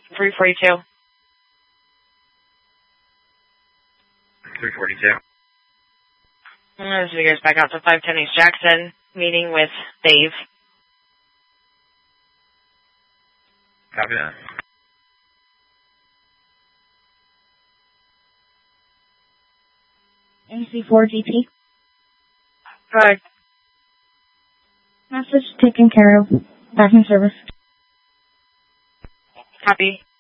342. 342. This figures back out to 510 East Jackson, meeting with Dave. Copy that. AC4GP. Good. Message taken care of. Back in service. Copy.